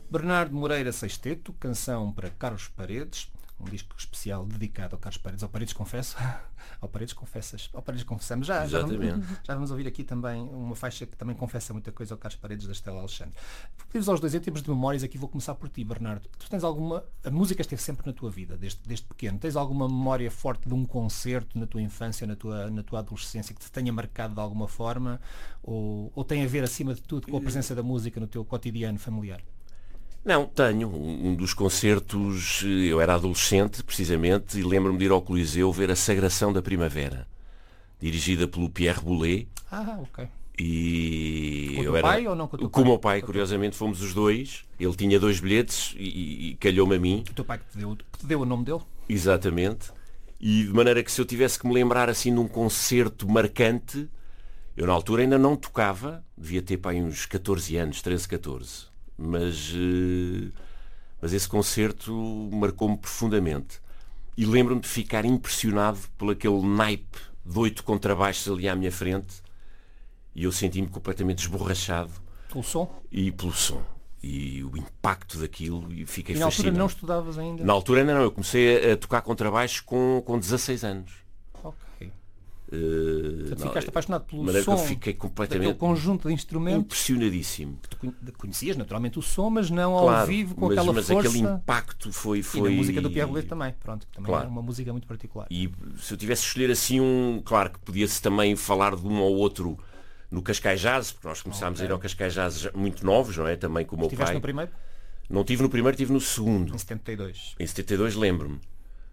Bernardo Moreira Sexteto, canção para Carlos Paredes, um disco especial dedicado ao Carlos Paredes, ao Paredes Confesso, ao Paredes Confessas, ao Paredes Confessamos. Já vamos ouvir aqui também uma faixa que também confessa muita coisa ao Carlos Paredes, da Estela Alexandre. Pedimos aos dois, em termos de memórias, aqui vou começar por ti, Bernardo. Tu tens alguma... A música esteve sempre na tua vida, desde pequeno. Tens alguma memória forte de um concerto na tua infância, na tua adolescência, que te tenha marcado de alguma forma? Ou tem a ver, acima de tudo, com a presença da música no teu cotidiano familiar? Não, tenho. Um dos concertos, eu era adolescente, precisamente, e lembro-me de ir ao Coliseu ver a Sagração da Primavera, dirigida pelo Pierre Boulez. Ok. E com o teu pai ou não com o teu pai? Com o meu pai, curiosamente, fomos os dois. Ele tinha 2 bilhetes e calhou-me a mim. O teu pai que te deu o nome dele? Exatamente. E de maneira que, se eu tivesse que me lembrar assim de um concerto marcante, eu na altura ainda não tocava, devia ter pai uns 14 anos, 13, 14. Mas esse concerto marcou-me profundamente. E lembro-me de ficar impressionado por aquele naipe de 8 contrabaixos ali à minha frente, e eu senti-me completamente esborrachado. Pelo som? E pelo som. E o impacto daquilo, e fiquei fascinado. E na altura não estudavas ainda? Na altura ainda não, eu comecei a tocar contrabaixo com 16 anos. Ok. Portanto, ficaste apaixonado pelo som, eu fiquei completamente conjunto de instrumentos, impressionadíssimo. Tu conhecias naturalmente o som, mas não ao vivo, com aquela força. Mas aquele impacto foi... E na música do Pierre Boulez também, pronto, que também era uma música muito particular. E se eu tivesse de escolher assim claro que podia-se também falar de um ou outro no Cascais Jazz, porque nós começámos a ir ao Cascais Jazz muito novos, não é? Também com o meu pai. Estiveste no primeiro? Não tive no primeiro, tive no segundo. Em 72. Em 72 lembro-me.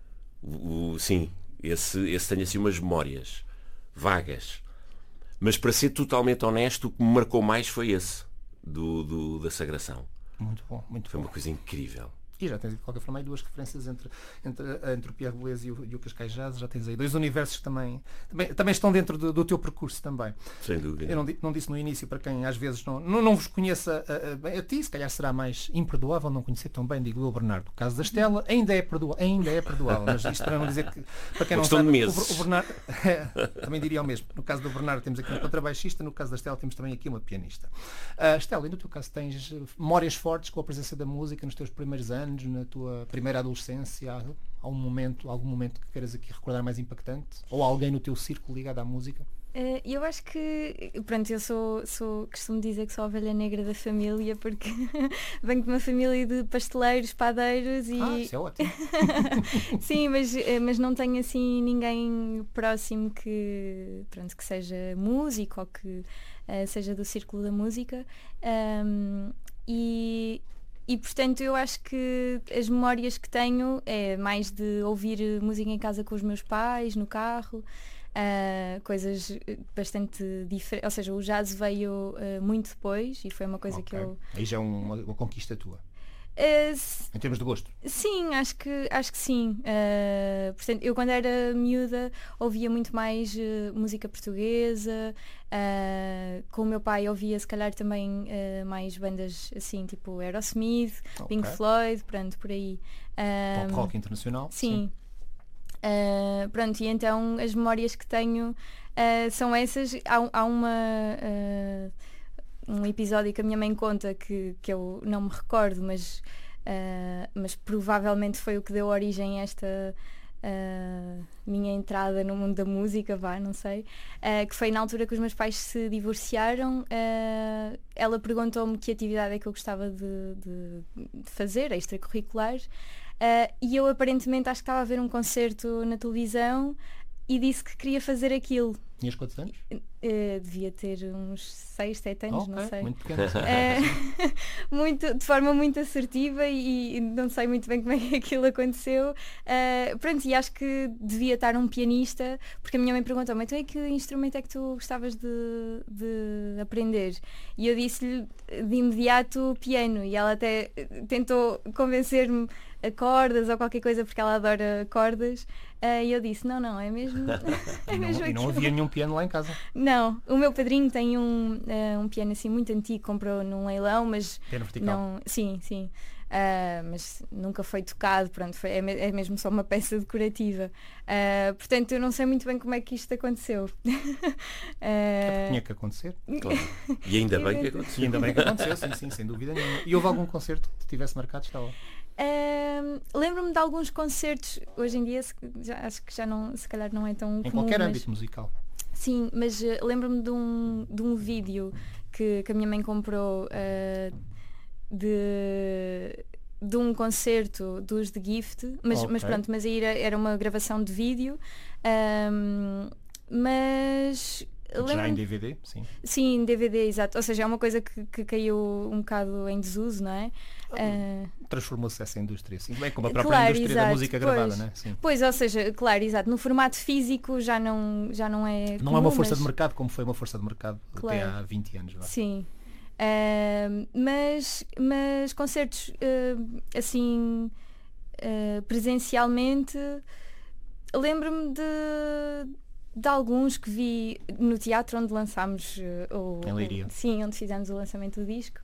Sim, esse tenho assim umas memórias vagas. Mas para ser totalmente honesto, o que me marcou mais foi esse, da Sagração. Muito bom, muito Foi bom. uma coisa incrível. E já tens de qualquer forma aí 2 referências entre o Pierre Boulez e o Cascais Jazz. Já tens aí 2 universos que também estão dentro do teu percurso também. Sem dúvida. Eu não disse no início, para quem às vezes não vos conheça a ti, se calhar será mais imperdoável não conhecer tão bem, digo eu, Bernardo. O caso da Estela ainda é perdoável, mas isto para não dizer que, para quem não sabe, o Bernardo também diria o mesmo. No caso do Bernardo temos aqui um contrabaixista, no caso da Estela temos também aqui uma pianista. Estela, e no teu caso tens memórias fortes com a presença da música nos teus primeiros anos, na tua primeira adolescência? Há algum momento que queiras aqui recordar mais impactante? Ou alguém no teu círculo ligado à música? Eu acho que, pronto, eu costumo dizer que sou a ovelha negra da família, porque venho de uma família de pasteleiros, padeiros e... isso é ótimo. Sim, mas não tenho assim ninguém próximo que seja músico ou que seja do círculo da música. E portanto eu acho que as memórias que tenho é mais de ouvir música em casa com os meus pais, no carro, coisas bastante diferentes, ou seja, o jazz veio muito depois e foi uma coisa que eu... Aí já é uma conquista tua. Em termos de gosto? Sim, acho que sim. Portanto, eu quando era miúda ouvia muito mais música portuguesa, com o meu pai ouvia se calhar também mais bandas assim, tipo Aerosmith, Pink Floyd, pronto, por aí. Pop rock internacional? Sim. Pronto, e então as memórias que tenho são essas. Há um episódio que a minha mãe conta que eu não me recordo, mas provavelmente foi o que deu origem a esta minha entrada no mundo da música, não sei, que foi na altura que os meus pais se divorciaram. Ela perguntou-me que atividade é que eu gostava de fazer, extracurriculares, e eu aparentemente acho que estava a ver um concerto na televisão e disse que queria fazer aquilo. Tinhas quantos anos? Devia ter uns 6, 7 anos, não sei. Muito pequeno. De forma muito assertiva e não sei muito bem como é que aquilo aconteceu. Pronto, e acho que devia estar um pianista, porque a minha mãe perguntou-me, então que instrumento é que tu gostavas de aprender? E eu disse-lhe de imediato piano, e ela até tentou convencer-me a cordas ou qualquer coisa, porque ela adora cordas. E eu disse, não, é mesmo. E não havia nenhum um piano lá em casa? Não, o meu padrinho tem um piano assim muito antigo, comprou num leilão, mas piano vertical. Não, sim. Mas nunca foi tocado, pronto, é mesmo só uma peça decorativa. Portanto, eu não sei muito bem como é que isto aconteceu. Tinha que acontecer. Claro. E ainda bem que aconteceu. E ainda bem que aconteceu, sim, sem dúvida nenhuma. E houve algum concerto que tivesse marcado, Estela? Lembro-me de alguns concertos, hoje em dia acho que já não, se calhar não é tão comum. Em qualquer âmbito musical. Sim, mas lembro-me de um vídeo que a minha mãe comprou de um concerto dos The Gift, mas pronto, mas aí era uma gravação de vídeo, mas já em DVD, sim. Sim, em DVD, exato. Ou seja, é uma coisa que caiu um bocado em desuso, não é? Transformou-se essa indústria, sim. É como a própria indústria da música gravada, não é? Sim. Pois, ou seja, claro, exato. No formato físico já não é não comum, é uma força de mercado como foi uma força de mercado claro, até há 20 anos. Sim. Mas concertos assim presencialmente, lembro-me de alguns que vi no teatro onde lançámos em Leiria. Sim, onde fizemos o lançamento do disco.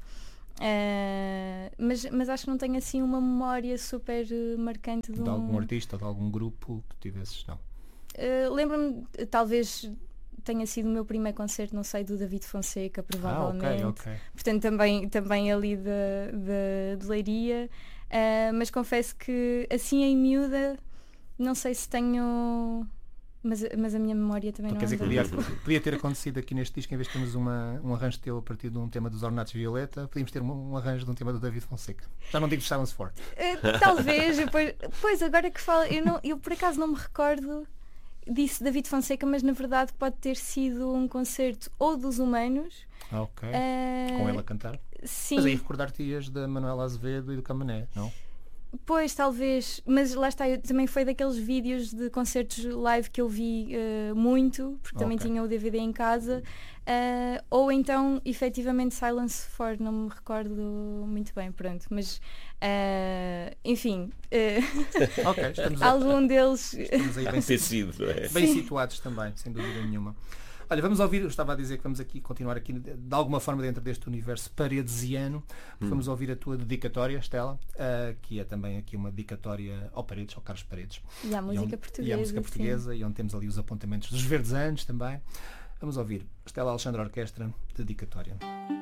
Mas acho que não tenho assim uma memória super marcante de algum artista ou de algum grupo que tivesses, não? Lembro-me, talvez tenha sido o meu primeiro concerto, não sei, do David Fonseca, provavelmente. Okay. Portanto, também ali de Leiria. Mas confesso que assim em miúda, não sei se tenho... Mas a minha memória também então, não é. Podia ter acontecido aqui neste disco, em vez de termos um arranjo teu a partir de um tema dos Ornatos Violeta, podíamos ter um arranjo de um tema do David Fonseca. Já não digo Silence Forte. Talvez, pois agora que falo, eu por acaso não me recordo disse David Fonseca, mas na verdade pode ter sido um concerto ou dos Humanos. Ok. Com ele a cantar? Sim. Mas aí recordar-te-ias da Manuela Azevedo e do Camané, não? Pois, talvez, mas lá está, também foi daqueles vídeos de concertos live que eu vi muito, porque também tinha o DVD em casa, ou então, efetivamente, Silence For, não me recordo muito bem, pronto, mas, enfim, algum deles... Estamos aí bem situados também, sem dúvida nenhuma. Olha, vamos ouvir, eu estava a dizer que vamos aqui continuar aqui de alguma forma dentro deste universo paredesiano. Vamos ouvir a tua dedicatória, Estela, que é também aqui uma dedicatória ao Carlos Paredes. E à música portuguesa. E à música portuguesa, e onde temos ali os apontamentos dos Verdes Anos também. Vamos ouvir Estela Alexandre Orquestra, dedicatória.